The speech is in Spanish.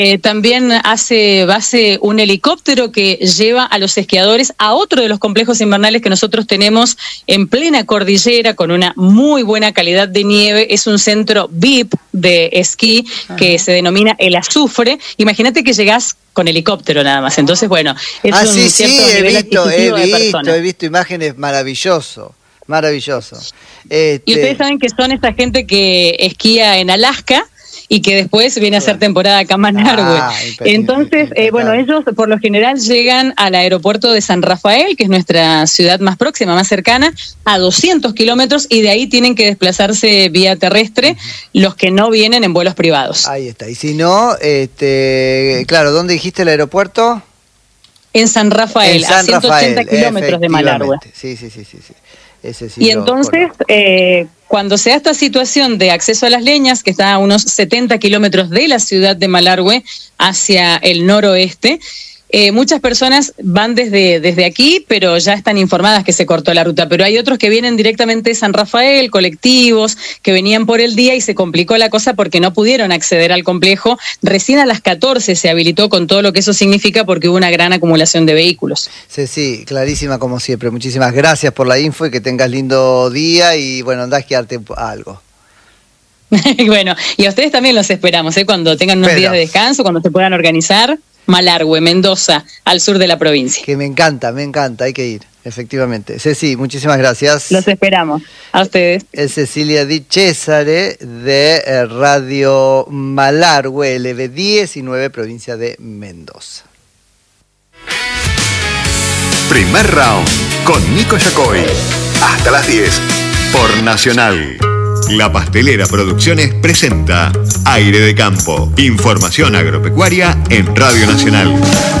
También hace base un helicóptero que lleva a los esquiadores a otro de los complejos invernales que nosotros tenemos en plena cordillera con una muy buena calidad de nieve. Es un centro VIP de esquí que se denomina El Azufre. Imagínate que llegás con helicóptero nada más. Entonces, bueno, es un cierto nivel adquisitivo de personas. He visto imágenes maravilloso. Y ustedes saben que son esta gente que esquía en Alaska y que después viene a hacer temporada acá en Malargüe. Entonces, bueno, ellos por lo general llegan al aeropuerto de San Rafael, que es nuestra ciudad más próxima, más cercana, a 200 kilómetros, y de ahí tienen que desplazarse vía terrestre los que no vienen en vuelos privados. Ahí está. Y si no, claro, ¿dónde dijiste el aeropuerto? En San Rafael, a 180 kilómetros de Malargüe. Sí. Ese sí. Y entonces, cuando se da esta situación de acceso a las leñas, que está a unos 70 kilómetros de la ciudad de Malargüe hacia el noroeste, muchas personas van desde aquí, pero ya están informadas que se cortó la ruta. Pero hay otros que vienen directamente de San Rafael, colectivos, que venían por el día y se complicó la cosa porque no pudieron acceder al complejo. Recién a las 14 se habilitó con todo lo que eso significa porque hubo una gran acumulación de vehículos. Sí, clarísima como siempre. Muchísimas gracias por la info y que tengas lindo día y bueno, andá a esquiarte algo. Bueno, y a ustedes también los esperamos, cuando tengan unos días de descanso, cuando se puedan organizar. Malargüe, Mendoza, al sur de la provincia. Que me encanta, hay que ir, efectivamente. Ceci, muchísimas gracias. Los esperamos, a ustedes. Es Cecilia Di Cesare de Radio Malargüe, LB19, provincia de Mendoza. Primer round con Nico Yacoy. Hasta las 10 por Nacional. La Pastelera Producciones presenta Aire de Campo. Información agropecuaria en Radio Nacional.